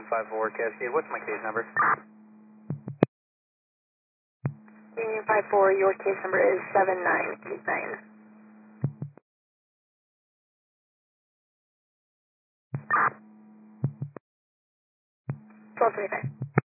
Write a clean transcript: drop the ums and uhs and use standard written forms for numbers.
Union 54 Cascade, what's my case number? Union 54, your case number is 7989. 1239.